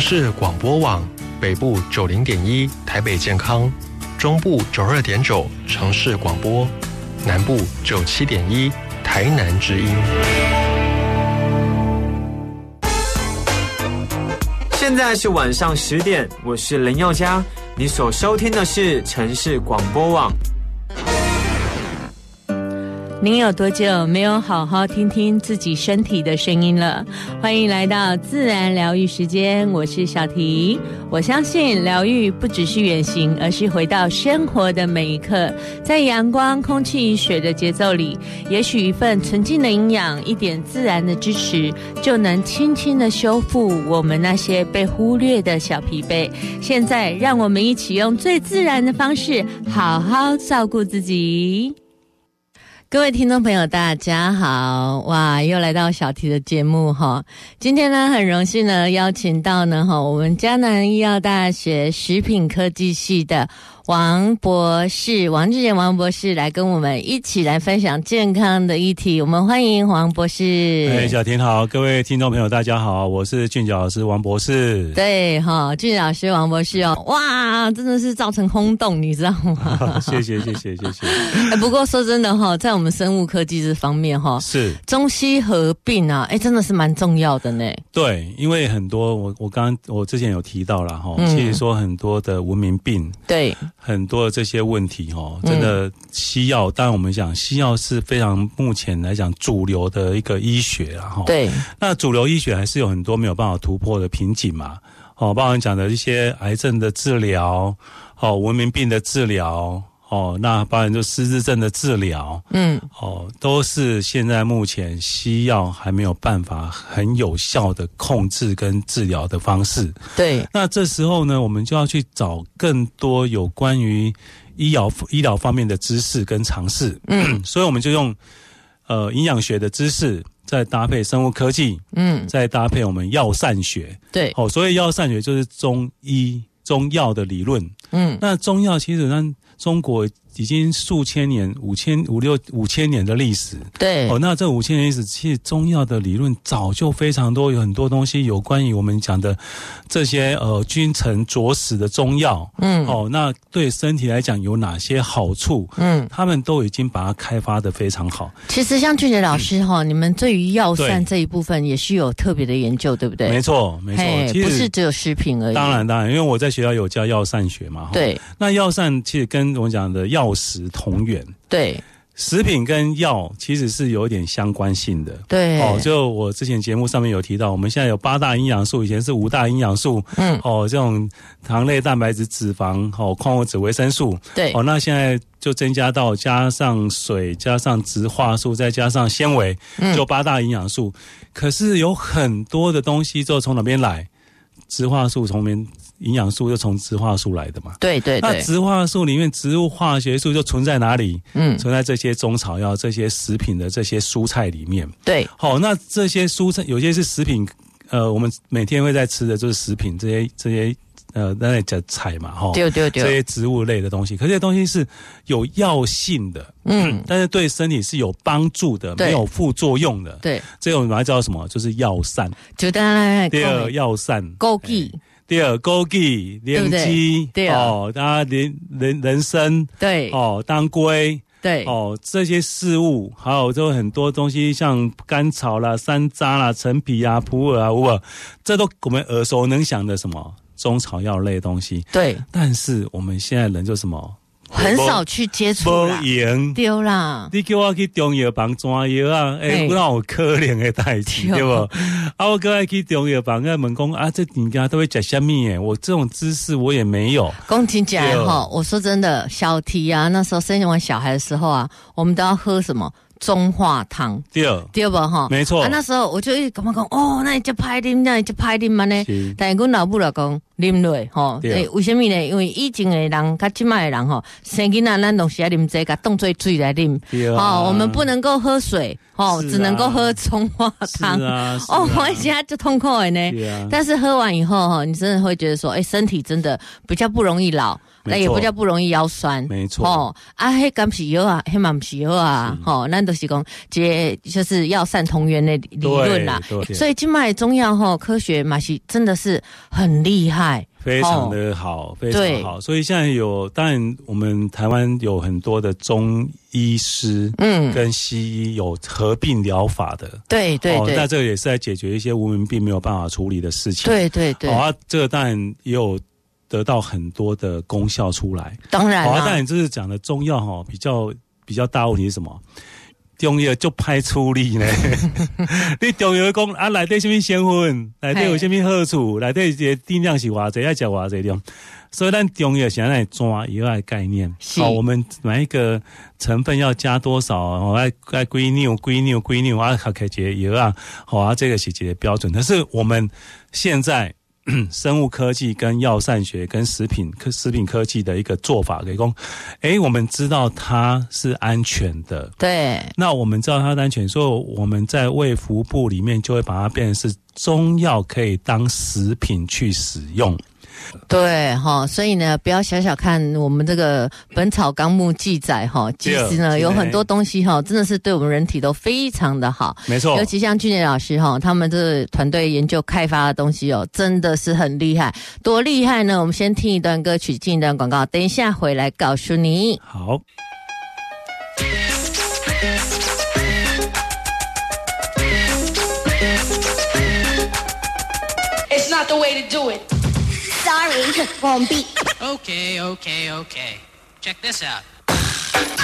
市广播网，北部90.1台北健康，中部92.9城市广播，南部97.1台南之音。 现在是晚上10点，我是林宥嘉，你所收听的是城市广播网。 您有多久没有好好听听自己身体的声音了？欢迎来到自然疗愈时间，我是小婷。我相信疗愈不只是远行，而是回到生活的每一刻，在阳光、空气、水的节奏里，也许一份纯净的营养，一点自然的支持，就能轻轻的修复我们那些被忽略的小疲惫。现在让我们一起用最自然的方式，好好照顾自己。各位听众朋友大家好，哇，又来到小题的节目哈。今天呢很荣幸呢邀请到呢我们嘉南医药大学食品科技系的王博士，王志贤王博士来跟我们一起来分享健康的议题。我们欢迎王博士。 小婷好，各位听众朋友大家好，我是俊角老师王博士。 对哈，俊角老师王博士哦，哇，真的是造成轰动，你知道吗？ 谢谢。 不过说真的哈，在我们生物科技这方面哈， 是中西合并啊，真的是蛮重要的呢。 对，因为很多我之前有提到了哈，其实说很多的文明病， 对。 很多的这些问题真的西药，当然我们讲西药是非常目前来讲主流的一个医学啦对。 那主流医学还是有很多没有办法突破的瓶颈嘛包含讲的一些癌症的治疗文明病的治疗那包含就失智症的治疗都是现在目前西药还没有办法很有效的控制跟治疗的方式。 对。 那这时候呢，我们就要去找更多有关于医疗方面的知识跟尝试。所以我们就用营养学的知识，再搭配生物科技，再搭配我们药膳学。对。所以药膳学就是中药的理论。那中药其实呢，中国已经数千年5000年的历史。对。那这5000年历史，其实中药的理论早就非常多，有很多东西有关于我们讲的这些君臣佐使的中药。那对身体来讲有哪些好处？他们都已经把它开发得非常好。 其实像俊杰老师你们对于药膳这一部分也是有特别的研究，对不对？ 没错。其实不是只有食品而已。 当然，因为我在学校有教药膳学嘛。对。那药膳其实跟我们讲的药食同源。对。食品跟药其实是有一点相关性的。对。就我之前节目上面有提到，我们现在有8大营养素，以前是5大营养素。这种糖类、蛋白质、脂肪、矿物质、维生素。对。那现在就增加到加上水、加上植化素，再加上纤维，就8大营养素。可是有很多的东西就从哪边来？植化素从营养素就从植化素来的嘛。对。那植化素里面植物化学素就存在哪里？存在这些中草药、这些食品的这些蔬菜里面。对。那这些蔬菜有些是食品，我们每天会在吃的就是食品，这些那类叫菜嘛，对，这些植物类的东西，可是这些东西是有药性的，但是对身体是有帮助的，没有副作用的。对，这种我们把它叫做什么？就是药膳。就当然，第二药膳，枸杞。第二枸杞、莲枝，对大家人参，对当归。对这些事物，还有就很多东西，像甘草啦、山楂啦、陈皮啊、普洱啊、乌洱，这都我们耳熟能详的什么中草药类的东西。对，但是我们现在人就什么很少去接触啦，丢啦！ 你叫我去中药房抓药啊，不让我可怜的代志，对不？我过来去中药房，问讲这人家都会吃什么？我这种知识我也没有。 讲听起来我说真的，小题啊，那时候生完小孩的时候啊，我们都要喝什么？中化汤，对吧？没错。那时候我就一直讲那你就拍啉，那你就拍啉嘛呢？但是我老母老公啉落为什么呢？因为以前的人跟现在的人生囡仔咱都是要啉这个当做水来啉。我们不能够喝水只能够喝葱花汤。我以前就痛苦的呢。但是喝完以后你真的会觉得说，身体真的比较不容易老。那也比较不容易腰酸， 没错迄敢是药啊，迄嘛不是药啊，咱都是讲这就是药膳同源的理论啦。所以今麦中药科学嘛是真的是很厉害， 非常的好，非常好。所以现在当然我们台湾有很多的中医师，跟西医有合并疗法的， 对， 那这个也是在解决一些无名病没有办法处理的事情， 对， 这个当然也有得到很多的功效出来， 当然当然就是讲的中药比较大问题是什么？中药就歹处理呢。你中药讲内底什么成分，内底有什么好处，内底的定量是偌济，要吃偌济量。所以咱中药现在抓药的概念，我们每一个成分要加多少，爱几扭合起一个药啊，这个是一个标准。但是我们现在生物科技跟药膳学跟食品科技的一个做法，可以说，我们知道它是安全的， 对。那我们知道它是安全，所以我们在卫福部里面就会把它变成是中药可以当食品去使用。 对所以呢，不要小看我们这个《本草纲目》记载其实呢有很多东西真的是对我们人体都非常的好， 没错。 尤其像俊杰老师他们这个团队研究开发的东西真的是很厉害。多厉害呢？我们先听一段歌曲，进一段广告，等一下回来告诉你。 好。 It's not the way to do it. Sorry, won't be. Okay. Check this out.